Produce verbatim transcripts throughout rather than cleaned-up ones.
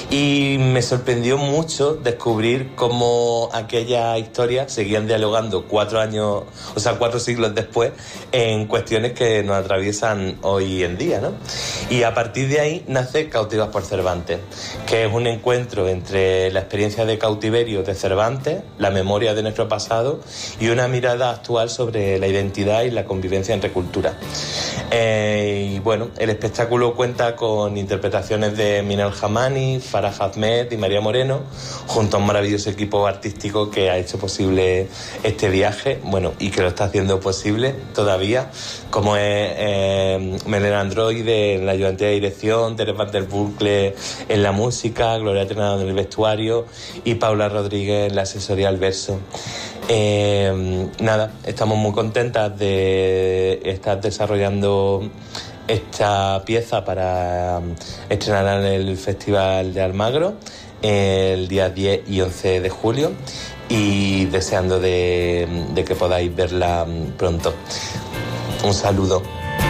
Y me sorprendió mucho descubrir cómo aquellas historias seguían dialogando cuatro años, o sea, cuatro siglos después, en cuestiones que nos atraviesan hoy en día, ¿no? Y a partir de ahí nace Cautivas por Cervantes, que es un encuentro entre la experiencia de cautiverio de Cervantes, la memoria de nuestro pasado y una mirada actual sobre la identidad y la convivencia entre culturas. Eh, y bueno, el espectáculo cuenta con interpretaciones de Minal Hamani, Farah Ahmed y María Moreno, junto a un maravilloso equipo artístico que ha hecho posible este viaje, bueno, y que lo está haciendo posible todavía, como es eh, Melena Androide en la ayudantía de dirección, Teres Van der Burkle en la música, Gloria Trenado en el vestuario y Paula Rodríguez en la asesoría al verso. Eh, nada, estamos muy contentas de estar desarrollando esta pieza para estrenarla en el Festival de Almagro el día diez y once de julio y deseando de, de que podáis verla pronto. Un saludo.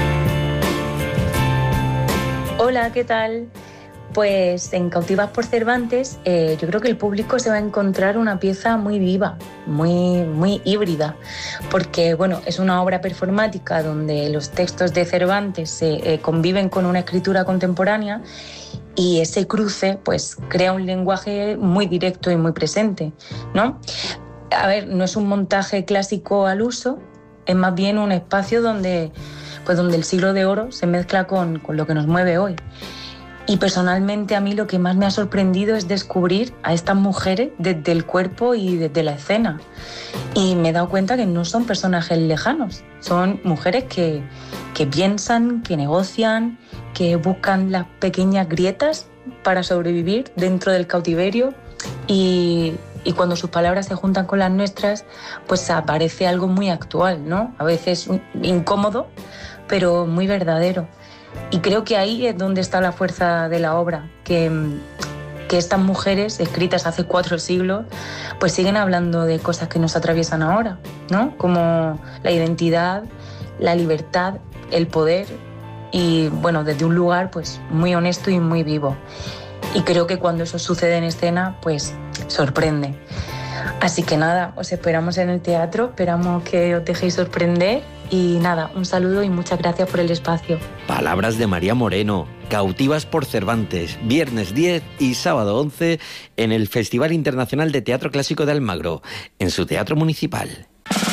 Hola, ¿qué tal? Pues en Cautivas por Cervantes eh, yo creo que el público se va a encontrar una pieza muy viva, muy, muy híbrida, porque bueno, es una obra performática donde los textos de Cervantes se, eh, conviven con una escritura contemporánea y ese cruce pues crea un lenguaje muy directo y muy presente, ¿no? A ver, no es un montaje clásico al uso, es más bien un espacio donde, pues donde el siglo de oro se mezcla con, con lo que nos mueve hoy. Y personalmente a mí lo que más me ha sorprendido es descubrir a estas mujeres desde el cuerpo y desde la escena. Y me he dado cuenta que no son personajes lejanos, son mujeres que, que piensan, que negocian, que buscan las pequeñas grietas para sobrevivir dentro del cautiverio y, y cuando sus palabras se juntan con las nuestras, pues aparece algo muy actual, ¿no? A veces incómodo, pero muy verdadero. Y creo que ahí es donde está la fuerza de la obra, que, que estas mujeres, escritas hace cuatro siglos, pues siguen hablando de cosas que nos atraviesan ahora, ¿no? Como la identidad, la libertad, el poder y, bueno, desde un lugar pues muy honesto y muy vivo. Y creo que cuando eso sucede en escena, pues sorprende. Así que nada, os esperamos en el teatro, esperamos que os dejéis sorprender y nada, un saludo y muchas gracias por el espacio. Palabras de María Moreno, Cautivas por Cervantes, viernes diez y sábado once en el Festival Internacional de Teatro Clásico de Almagro, en su teatro municipal.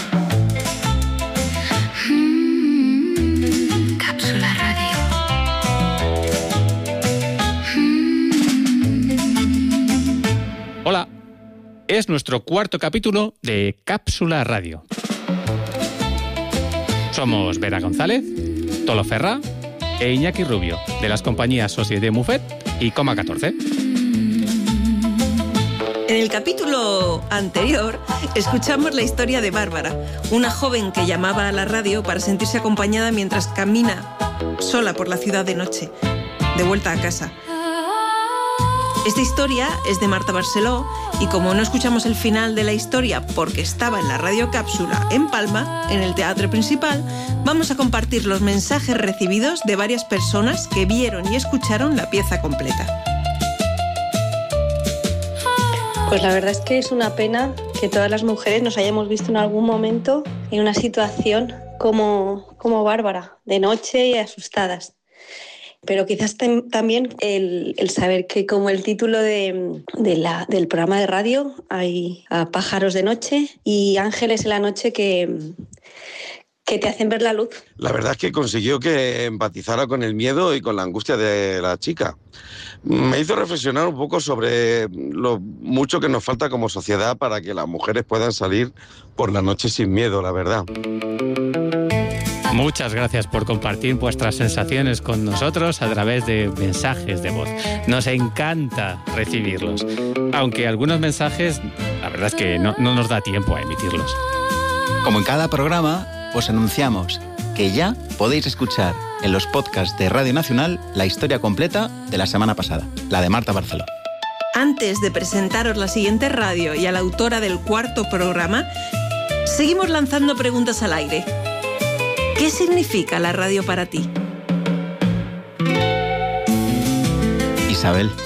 Cápsula Radio. Hola, es nuestro cuarto capítulo de Cápsula Radio. Somos Vera González, Tolo Ferrá e Iñaki Rubio, de las compañías Société Muffet y Coma catorce. En el capítulo anterior escuchamos la historia de Bárbara, una joven que llamaba a la radio para sentirse acompañada mientras camina sola por la ciudad de noche, de vuelta a casa. Esta historia es de Marta Barceló y como no escuchamos el final de la historia porque estaba en la Radio Cápsula en Palma, en el Teatro Principal, vamos a compartir los mensajes recibidos de varias personas que vieron y escucharon la pieza completa. Pues la verdad es que es una pena que todas las mujeres nos hayamos visto en algún momento en una situación como, como Bárbara, de noche y asustadas. Pero quizás tem- también el, el saber que como el título de, de la, del programa de radio hay a pájaros de noche y ángeles en la noche que, que te hacen ver la luz. La verdad es que consiguió que empatizara con el miedo y con la angustia de la chica. Me hizo reflexionar un poco sobre lo mucho que nos falta como sociedad para que las mujeres puedan salir por la noche sin miedo, la verdad. Muchas gracias por compartir vuestras sensaciones con nosotros a través de mensajes de voz. Nos encanta recibirlos, aunque algunos mensajes, la verdad es que no, no nos da tiempo a emitirlos. Como en cada programa, os anunciamos que ya podéis escuchar en los podcasts de Radio Nacional la historia completa de la semana pasada, la de Marta Barceló. Antes de presentaros la siguiente radio y a la autora del cuarto programa, seguimos lanzando preguntas al aire. ¿Qué significa la radio para ti? Isabel.